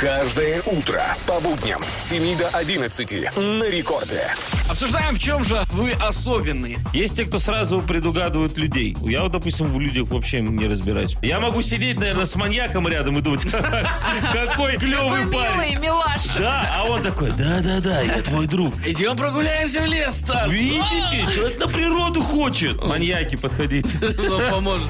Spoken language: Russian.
Каждое утро по будням с 7 до 11 на Рекорде. Обсуждаем, в чем же вы особенные. Есть те, кто сразу предугадывают людей. Я вот, допустим, в людях вообще не разбираюсь. Я могу сидеть, наверное, с маньяком рядом и думать, какой клевый парень. Милый, милаша. Да, а он такой, да, я твой друг. Идем прогуляемся в лес, Стас. Видите, человек на природу хочет. Маньяки, подходите. Вам поможет.